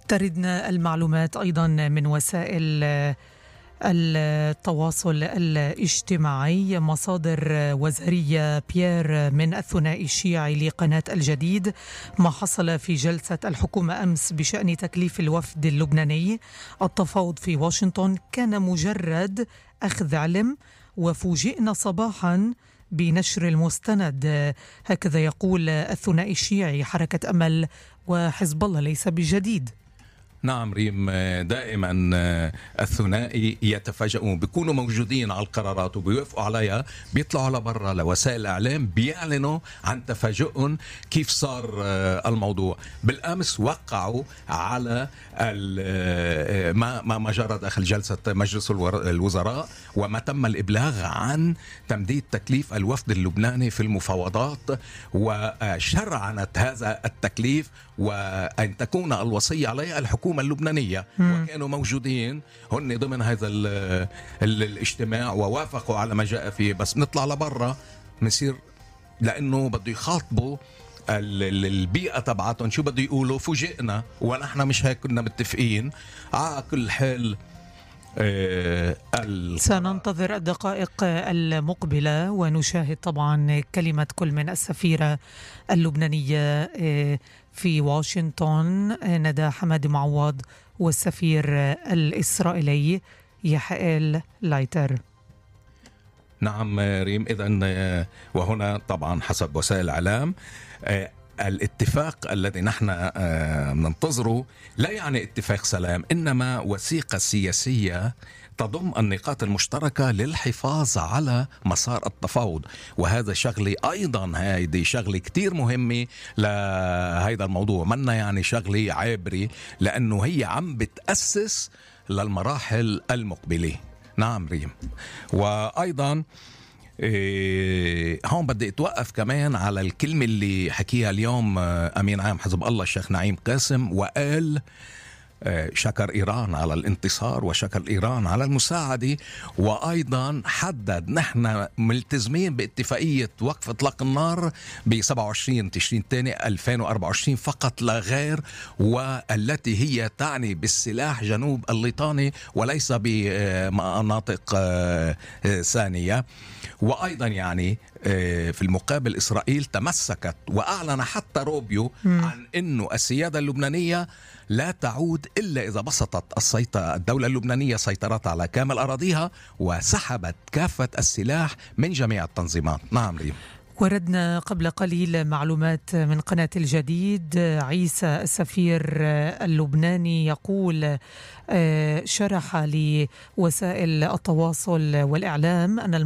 تردنا المعلومات أيضا من وسائل التواصل الاجتماعي. مصادر وزارية بيير من الثنائي الشيعي لقناة الجديد: ما حصل في جلسة الحكومة أمس بشأن تكليف الوفد اللبناني التفاوض في واشنطن كان مجرد أخذ علم، وفوجئنا صباحا بنشر المستند. هكذا يقول الثنائي الشيعي. حركة أمل وحزب الله ليس بجديد. نعم ريم، دائما الثنائي يتفاجئون، بيكونوا موجودين على القرارات وبيوافقوا عليها، بيطلعوا على برا لوسائل الإعلام بيعلنوا عن تفاجؤهم كيف صار الموضوع. بالأمس وقعوا على ما جرى داخل جلسة مجلس الوزراء، وما تم الإبلاغ عن تمديد تكليف الوفد اللبناني في المفاوضات، وشرعنت هذا التكليف وأن تكون الوصية عليه الحكومة اللبنانية. وكانوا موجودين هن ضمن هذا الاجتماع ووافقوا على ما جاء فيه. بس نطلع لبرا نصير، لأنه بده يخاطبوا البيئة تبعتهم، شو بده يقولوا؟ فوجئنا ونحن مش هيك كنا متفقين. على كل حال سننتظر الدقائق المقبلة ونشاهد طبعا كلمة كل من السفيرة اللبنانية في واشنطن ندى حماد معوض والسفير الإسرائيلي يحيى لايتر. نعم ريم، إذن وهنا طبعا حسب وسائل الإعلام الاتفاق الذي نحن ننتظره لا يعني اتفاق سلام، إنما وثيقة سياسية تضم النقاط المشتركة للحفاظ على مسار التفاوض. وهذا شغلي أيضا، هذه شغلة كتير مهمة لهذا الموضوع، منا يعني شغلي عابري، لأنه هي عم بتأسس للمراحل المقبلة. نعم ريم، وأيضا هون بدي اتوقف كمان على الكلمة اللي حكيها اليوم أمين عام حزب الله الشيخ نعيم قاسم، وقال شكر إيران على الانتصار وشكر إيران على المساعدة، وأيضا حدد نحن ملتزمين باتفاقية وقف إطلاق النار ب 27 تشرين الثاني 2024 فقط لا غير، والتي هي تعني بالسلاح جنوب الليطاني وليس بمناطق ثانية. وأيضا يعني في المقابل إسرائيل تمسكت وأعلن حتى روبيو عن أنه السيادة اللبنانية لا تعود إلا إذا بسطت الدولة اللبنانية سيطرتها على كامل أراضيها وسحبت كافة السلاح من جميع التنظيمات. نعم ريم. وردنا قبل قليل معلومات من قناة الجديد. عيسى السفير اللبناني يقول شرح لوسائل التواصل والإعلام أن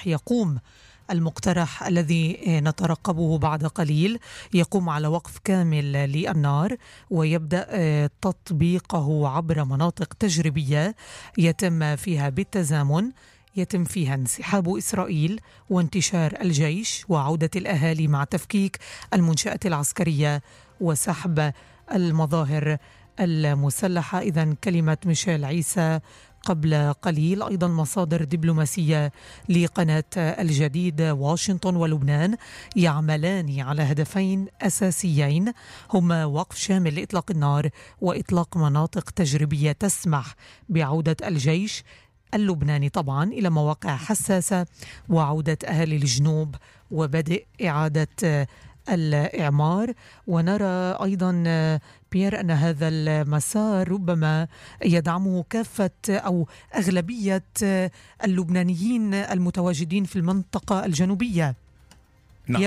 المقترح الذي نترقبه بعد قليل يقوم على وقف كامل للنار ويبدأ تطبيقه عبر مناطق تجريبية يتم فيها بالتزامن، يتم فيها انسحاب إسرائيل وانتشار الجيش وعودة الأهالي مع تفكيك المنشآت العسكرية وسحب المظاهر المسلحة. إذن كلمة ميشيل عيسى قبل قليل. أيضا مصادر دبلوماسية لقناة الجديد: واشنطن ولبنان يعملان على هدفين أساسيين هما وقف شامل لإطلاق النار وإطلاق مناطق تجريبية تسمح بعودة الجيش اللبناني طبعا إلى مواقع حساسة وعودة أهالي الجنوب وبدء إعادة الإعمار. ونرى أيضا بيير أن هذا المسار ربما يدعمه كافة أو أغلبية اللبنانيين المتواجدين في المنطقة الجنوبية. نعم.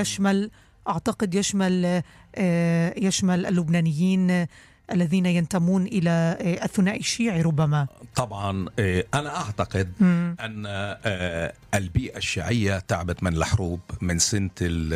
يشمل اللبنانيين الذين ينتمون إلى الثنائي الشيعي ربما. طبعا أنا أعتقد أن البيئة الشيعية تعبت من الحروب من سنة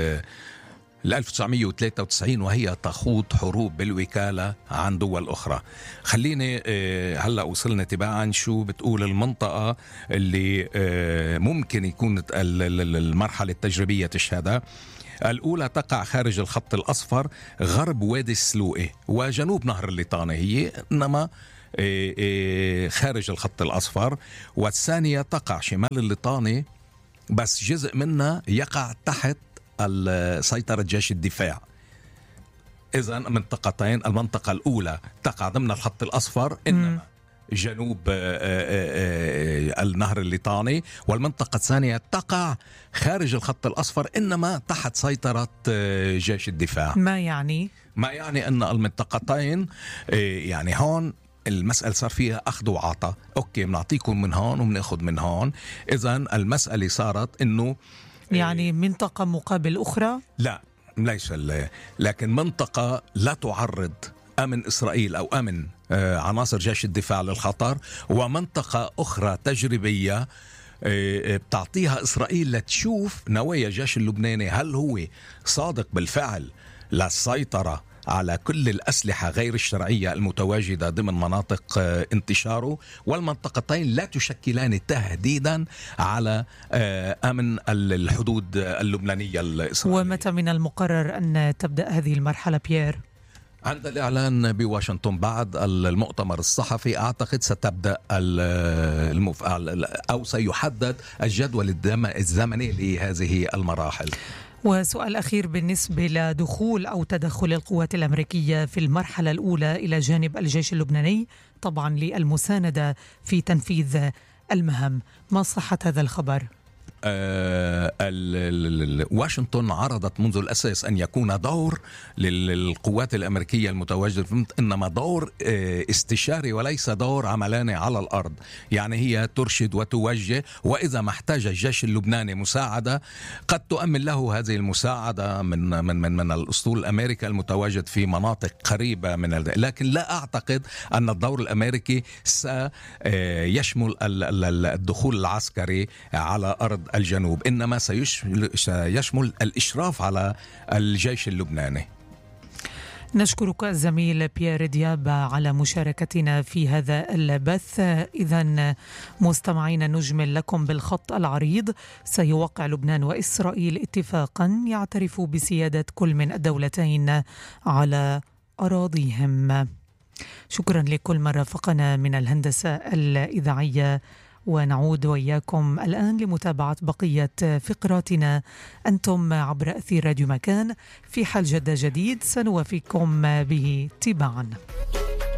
1993 وهي تخوض حروب بالوكالة عن دول أخرى. خليني هلأ وصلنا تباعا شو بتقول المنطقة اللي ممكن يكون المرحلة التجريبية تشهدها. الأولى تقع خارج الخط الأصفر غرب وادي السلوقي وجنوب نهر الليطاني، هي إنما خارج الخط الأصفر. والثانية تقع شمال الليطاني بس جزء منها يقع تحت سيطرة جيش الدفاع. إذن منطقتين، المنطقة الأولى تقع ضمن الخط الأصفر إنما جنوب النهر الليطاني، والمنطقة الثانية تقع خارج الخط الأصفر إنما تحت سيطرة جيش الدفاع. ما يعني أن المنطقتين يعني هون المسألة صار فيها أخذ وعطاء، أوكي بنعطيكم من هون وبناخذ من هون. إذن المسألة صارت إنه يعني منطقة مقابل أخرى؟ لا ليس، لكن منطقة لا تعرض أمن إسرائيل أو أمن عناصر جيش الدفاع للخطر، ومنطقة أخرى تجريبية بتعطيها إسرائيل لتشوف نوايا الجيش اللبناني هل هو صادق بالفعل للسيطرة على كل الأسلحة غير الشرعية المتواجدة ضمن مناطق انتشاره، والمنطقتين لا تشكلان تهديدا على أمن الحدود اللبنانية الإسرائيلية. ومتى من المقرر أن تبدأ هذه المرحلة بيير؟ عند الإعلان بواشنطن بعد المؤتمر الصحفي أعتقد ستبدأ أو سيحدد الجدول الزمني لهذه المراحل. وسؤال أخير بالنسبة لدخول أو تدخل القوات الأمريكية في المرحلة الأولى إلى جانب الجيش اللبناني طبعا للمساندة في تنفيذ المهام، ما صحة هذا الخبر؟ واشنطن عرضت منذ الأساس أن يكون دور للقوات الأمريكية المتواجدة، إنما دور استشاري وليس دور عملاني على الأرض. يعني هي ترشد وتوجه، وإذا ما احتاج الجيش اللبناني مساعدة قد تؤمن له هذه المساعدة من الأسطول الأمريكي المتواجد في مناطق قريبة من لكن لا أعتقد أن الدور الأمريكي سيشمل الدخول العسكري على أرض الجنوب، إنما سيشمل الإشراف على الجيش اللبناني. نشكرك الزميل بيير دياب على مشاركتنا في هذا البث. إذن مستمعين نجمل لكم بالخط العريض: سيوقع لبنان وإسرائيل اتفاقا يعترف بسيادة كل من الدولتين على أراضيهم. شكرا لكل من رافقنا من الهندسة الإذاعية، ونعود وإياكم الآن لمتابعة بقية فقراتنا. أنتم عبر أثير راديو مكان، في حال جدة جديد سنوافيكم به تباعا.